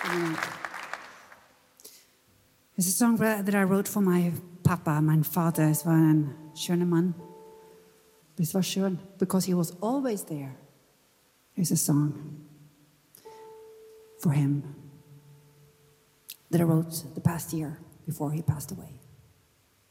It's a song that I wrote for my Papa, mein Vater. Es war ein schöner Mann. Es war schön, because he was always there. Here's a song for him that I wrote the past year before he passed away.